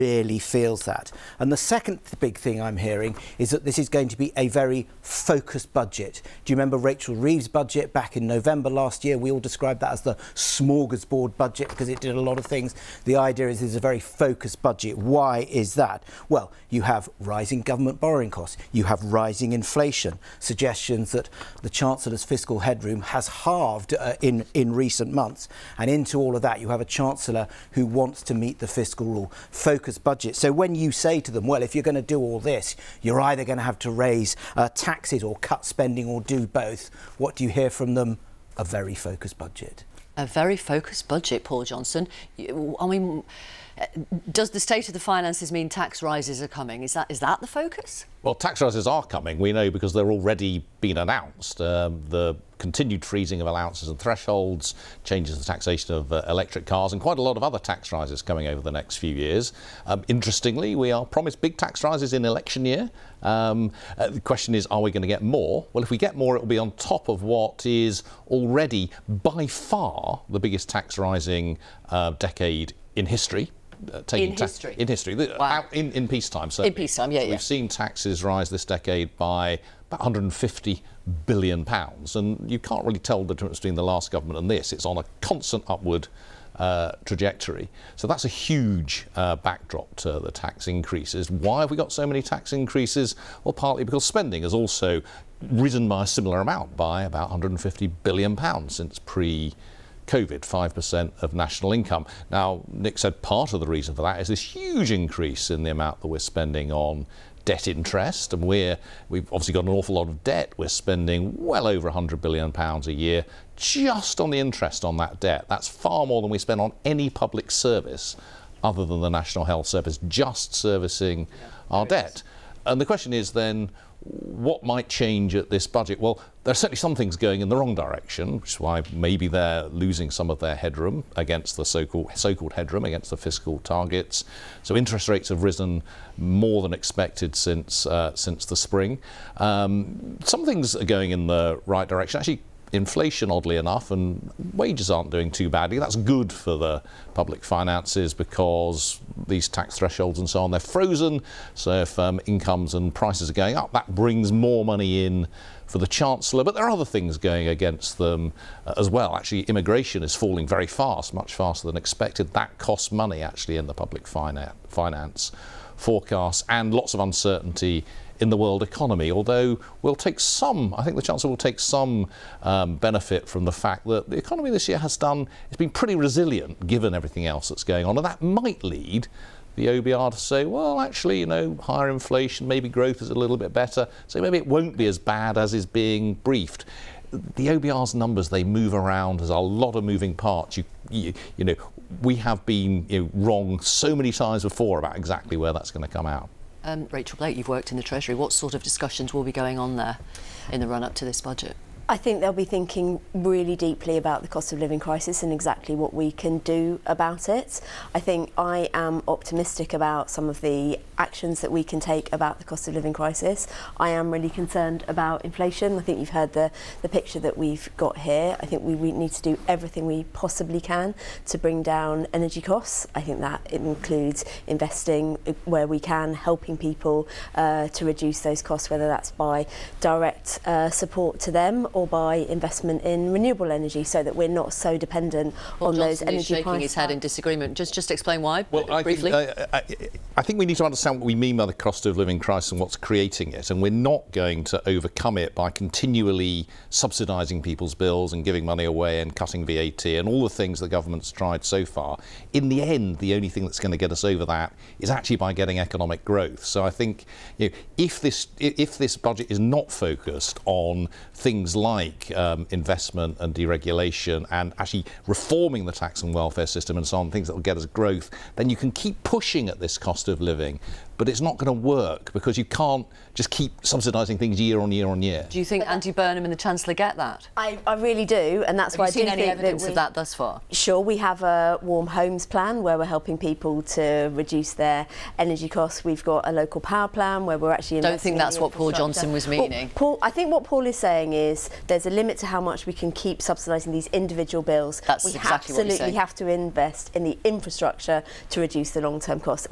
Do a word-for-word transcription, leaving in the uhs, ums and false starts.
really feels that. And the second big thing I'm hearing is that this is going to be a very focused budget. Do you remember Rachel Reeves' budget back in November last year? We all described that as the smorgasbord budget because it did a lot of things. The idea is it's a very focused budget. Why is that? Well, you have rising government borrowing costs. You have rising inflation. Suggestions that the Chancellor's fiscal headroom has halved uh, in, in recent months. And into all of that, you have a Chancellor who wants to meet the fiscal rule. Focus budget. So when you say to them, well, if you're going to do all this, you're either going to have to raise uh, taxes or cut spending or do both, what do you hear from them? A very focused budget. A very focused budget, Paul Johnson. I mean, does the state of the finances mean tax rises are coming? Is that is that the focus? Well, tax rises are coming, we know, because they're already been announced. Um, the continued freezing of allowances and thresholds, changes the taxation of uh, electric cars, and quite a lot of other tax rises coming over the next few years. Um, interestingly, we are promised big tax rises in election year. Um, uh, the question is, are we going to get more? Well, if we get more, it will be on top of what is already by far the biggest tax rising uh, decade in history. Uh, in history? In history. Wow. Out in, in peacetime, certainly. In peacetime, yeah, so yeah. We've seen taxes rise this decade by about one hundred fifty billion pounds, and you can't really tell the difference between the last government and this. It's on a constant upward uh, trajectory. So that's a huge uh, backdrop to the tax increases. Why have we got so many tax increases? Well, partly because spending has also risen by a similar amount, by about one hundred fifty billion pounds since pre COVID, five percent of national income. Now, Nick said part of the reason for that is this huge increase in the amount that we're spending on debt interest, and we're, we've obviously got an awful lot of debt. We're spending well over one hundred billion pounds a year just on the interest on that debt. That's far more than we spend on any public service other than the National Health Service, just servicing yeah, our debt. Is. And the question is then, what might change at this budget? Well, there are certainly some things going in the wrong direction, which is why maybe they're losing some of their headroom against the so-called so-called headroom against the fiscal targets. So interest rates have risen more than expected since uh, since the spring. Um, some things are going in the right direction. Actually, inflation, oddly enough, and wages aren't doing too badly. That's good for the public finances because these tax thresholds and so on, they're frozen. So if um, incomes and prices are going up, that brings more money in for the Chancellor. But there are other things going against them uh, as well. Actually, immigration is falling very fast, much faster than expected. That costs money, actually, in the public fina- finance forecasts, and lots of uncertainty in the world economy, although we'll take some, I think the Chancellor will take some um, benefit from the fact that the economy this year has done, it's been pretty resilient given everything else that's going on, and that might lead the O B R to say, well, actually, you know, higher inflation, maybe growth is a little bit better, so maybe it won't be as bad as is being briefed. The O B R's numbers, they move around, there's a lot of moving parts. You, you, you know, we have been you know, wrong so many times before about exactly where that's going to come out. Um, Rachel Blake, you've worked in the Treasury. What sort of discussions will be going on there in the run-up to this budget? I think they'll be thinking really deeply about the cost of living crisis and exactly what we can do about it. I think I am optimistic about some of the actions that we can take about the cost of living crisis. I am really concerned about inflation. I think you've heard the, the picture that we've got here. I think we, we need to do everything we possibly can to bring down energy costs. I think that it includes investing where we can, helping people uh, to reduce those costs, whether that's by direct uh, support to them or by investment in renewable energy, so that we're not so dependent Paul on Johnson those energy is shaking prices. his head in disagreement. Just, just explain why, well, I briefly. Think, uh, I, I think we need to understand what we mean by the cost of living crisis and what's creating it, and we're not going to overcome it by continually subsidising people's bills and giving money away and cutting V A T and all the things the government's tried so far. In the end, the only thing that's going to get us over that is actually by getting economic growth. So I think you know, if this if this budget is not focused on things like um, investment and deregulation and actually reforming the tax and welfare system and so on, things that will get us growth, then you can keep pushing at this cost of living. But it's not going to work because you can't just keep subsidising things year on year on year. Do you think Andy Burnham and the Chancellor get that? I, I really do, and that's Have why you I do seen any think evidence that we, of that thus far? Sure, we have a warm homes plan where we're helping people to reduce their energy costs. We've got a local power plan where we're actually Don't think that's what Paul Johnson was meaning. Well, Paul, I think what Paul is saying is there's a limit to how much we can keep subsidising these individual bills. That's we exactly what he's absolutely saying. have to invest in the infrastructure to reduce the long-term costs.